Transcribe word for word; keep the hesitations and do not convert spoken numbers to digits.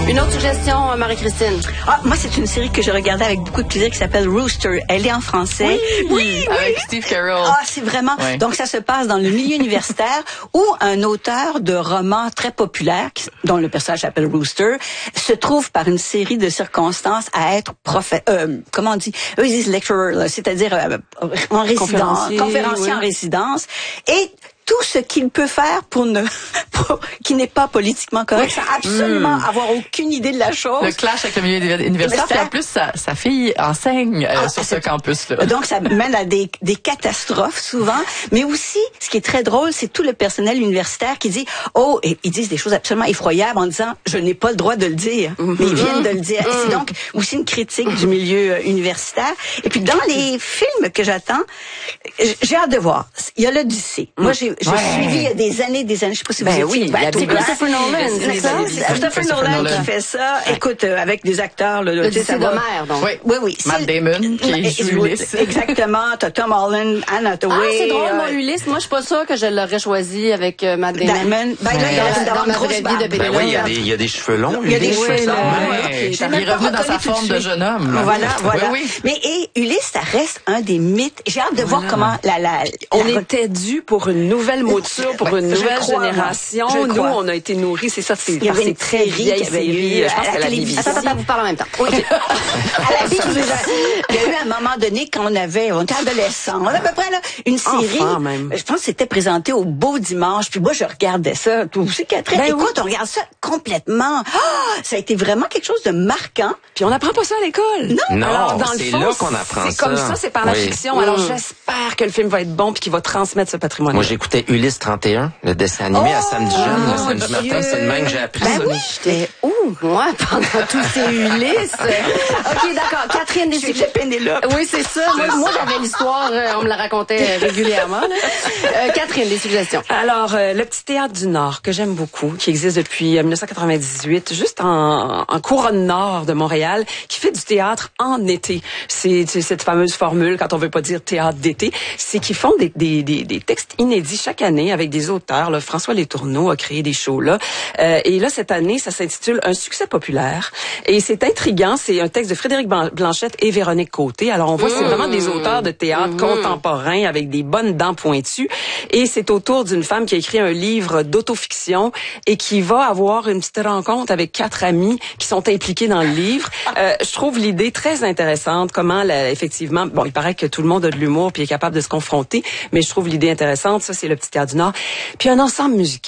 Une autre suggestion, Marie-Christine? Ah, moi, c'est une série que je regardais avec beaucoup de plaisir qui s'appelle Rooster. Elle est en français. Oui, oui, oui. Avec Steve Carell. Ah, c'est vraiment... Oui. Donc, ça se passe dans le milieu universitaire où un auteur de romans très populaire, qui, dont le personnage s'appelle Rooster, se trouve par une série de circonstances à être prophète... Euh, comment on dit? Eux, ils disent lecturer, c'est-à-dire euh, en résidence, Conférencier, conférencier oui. en résidence. Et tout ce qu'il peut faire pour ne, pour, qui n'est pas politiquement correct, sans absolument Mm. avoir aucune idée de la chose. Le clash avec le milieu universitaire. Puis en plus, sa, sa fille enseigne euh, Ah, sur ce c'est- campus-là. Donc, ça mène à des, des catastrophes souvent. Mais aussi, ce qui est très drôle, c'est tout le personnel universitaire qui dit, oh, et ils disent des choses absolument effroyables en disant, je n'ai pas le droit de le dire. Mais ils viennent de le dire. Et c'est donc aussi une critique du milieu euh, universitaire. Et puis, dans les films que j'attends, j'ai hâte de voir. Il y a l'Odyssée. Moi, j'ai j'ai Ouais. suivi il y a des années, des années, je sais pas si vous Ben étiez oui, il y a Bateau des Blanc. Christopher Nolan, C'est c'est ça, ça, c'est Christopher Christopher Nolan Nolan. qui fait ça. Écoute, euh, avec des acteurs, là, tu sais, L'Odyssée ça va- d'Homère, donc. Oui. Oui, oui. Matt c'est- Damon qui Eh, joue oui, Ulysse. Exactement. T'as Tom Holland, Anne Hathaway. Ah, c'est drôle, euh, moi, Ulysse. Moi, je suis pas sûre que je l'aurais choisi avec euh, Matt Damon. Damon. Ben là, il Dans- reste dans d'avoir ma une grosse vraie vie barbe. de Ben Pénélope. oui, il y a des, il y a des cheveux longs. Il y a des lui. cheveux Oui, longs. là, ouais. ok. J'ai Il même est pas revenu dans sa reconnu tout forme de suite. jeune homme. Voilà, voilà. Oui, oui. Mais et Ulysse, ça reste un des mythes. J'ai hâte de voir comment la la. On la- était dû pour une nouvelle mouture, pour Ouais, une je nouvelle crois, moi. génération. Je Nous, crois. on a été nourris, c'est ça, c'est Il y par avait ces une très série vieilles qui avait eu séries. Je à pense la que la télévision. B B C. Attends, attends, vous parlez en même temps. Oui. À la vie, je veux dire, il y a eu un moment donné quand on avait, on était adolescents, on avait à peu près là, une série. Enfant, même. Je pense que c'était présenté au Beau Dimanche. Puis moi, je regardais ça. Toi aussi, Catherine. Ben Écoute, on regarde ça complètement. Ah, ça a été vraiment quelque chose de marquant. Puis on n'apprend pas ça à l'école. Non. Non, Alors, dans le c'est fond, là qu'on apprend c'est comme ça. ça, c'est par la Oui. fiction. Alors, j'espère que le film va être bon puis qu'il va transmettre ce patrimoine. Moi, j'écoutais Ulysse trente et un, le dessin animé à samedi jeune, mon le samedi Dieu. matin. C'est de même que j'ai appris Ben ça. oui. J'étais où, moi, pendant tous ces Ulysse? OK, d'accord. Catherine, des J'étais suggestions. Pénélope. Oui, c'est ça. Moi, moi, j'avais l'histoire, euh, on me la racontait euh, régulièrement. Là. Euh, Catherine, des suggestions. Alors, euh, le Petit Théâtre du Nord, que j'aime beaucoup, qui existe depuis euh, dix-neuf cent quatre-vingt-dix-huit, juste en, en couronne nord de Montréal, qui fait du théâtre en été. C'est c'est cette fameuse formule, quand on veut pas dire théâtre d'été, c'est qu'ils font des, des, des, des textes inédits chaque année avec des auteurs. Là. François Letourneau a créé des shows là. Euh, et là, cette année, ça s'intitule Un succès populaire. Et c'est intriguant. C'est un texte de Frédéric Ban- Blanchette et Véronique Côté. Alors, on voit, c'est vraiment des auteurs de théâtre contemporains avec des bonnes dents pointues. Et c'est autour d'une femme qui a écrit un livre d'autofiction et qui va avoir une petite rencontre avec quatre amis qui sont impliqués dans le livre. Euh, je trouve l'idée très intéressante. Comment, la, effectivement, bon, il paraît que tout le monde a de l'humour puis est capable de se confronter, mais je trouve l'idée intéressante. Ça, c'est le Petit Théâtre du Nord. Puis un ensemble musical.